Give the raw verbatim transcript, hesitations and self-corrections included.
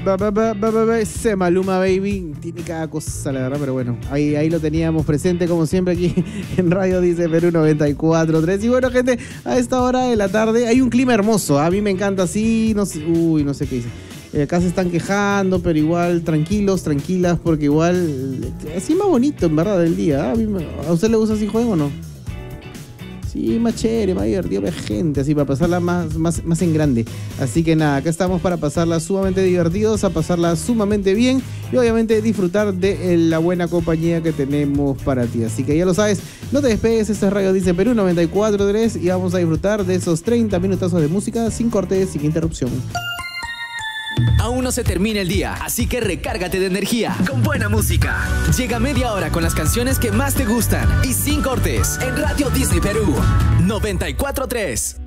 ba, ba, ba, ba, ba, ese Maluma Baby tiene cada cosa, la verdad, pero bueno, ahí, ahí lo teníamos presente como siempre aquí en Radio Dice Perú noventa y cuatro punto tres. Y bueno, gente, a esta hora de la tarde hay un clima hermoso, a mí me encanta así, no sé, uy, no sé qué dice. Eh, acá se están quejando, pero igual tranquilos, tranquilas, porque igual así más bonito en verdad el día. ¿A, mí, ¿a usted le gusta así juego o no? Sí, más chévere, más divertido, más gente, así para pasarla más, más, más en grande. Así que nada, acá estamos para pasarla sumamente divertidos, a pasarla sumamente bien y obviamente disfrutar de la buena compañía que tenemos para ti. Así que ya lo sabes, no te despegues, esto es Radio Dice Perú noventa y cuatro punto tres y vamos a disfrutar de esos treinta minutazos de música sin corte, sin interrupción. Aún no se termina el día, así que recárgate de energía con buena música. Llega media hora con las canciones que más te gustan y sin cortes en Radio Disney Perú noventa y cuatro punto tres.